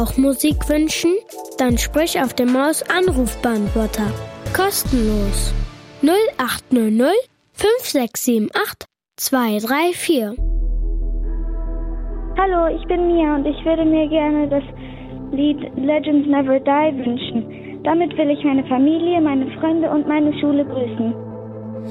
auch Musik wünschen? Dann sprich auf dem Maus-Anrufbeantworter. Kostenlos. 0800 5678 234. Hallo, ich bin Mia und ich würde mir gerne das Lied Legends Never Die wünschen. Damit will ich meine Familie, meine Freunde und meine Schule grüßen.